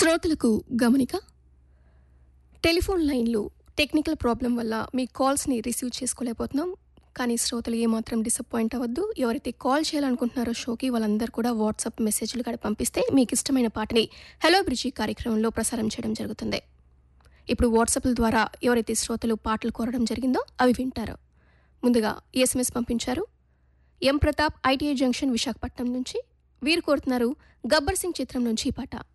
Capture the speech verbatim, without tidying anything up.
శ్రోతలకు గమనిక. టెలిఫోన్ లైన్లు టెక్నికల్ ప్రాబ్లం వల్ల మీ కాల్స్ని రిసీవ్ చేసుకోలేకపోతున్నాం. కానీ శ్రోతలు ఏమాత్రం డిసప్పాయింట్ అవ్వద్దు. ఎవరైతే కాల్ చేయాలనుకుంటున్నారో షోకి వాళ్ళందరూ కూడా వాట్సాప్ మెసేజ్లు కూడా పంపిస్తే మీకు ఇష్టమైన పాటని హలో బ్రిడ్జి కార్యక్రమంలో ప్రసారం చేయడం జరుగుతుంది. ఇప్పుడు వాట్సాప్ల ద్వారా ఎవరైతే శ్రోతలు పాటలు కోరడం జరిగిందో అవి వింటారు. ముందుగా ఎస్ఎంఎస్ పంపించారు ఎం ప్రతాప్, ఐటీఐ జంక్షన్, విశాఖపట్నం నుంచి. వీరు కోరుతున్నారు గబ్బర్ సింగ్ చిత్రం నుంచి ఈ పాట.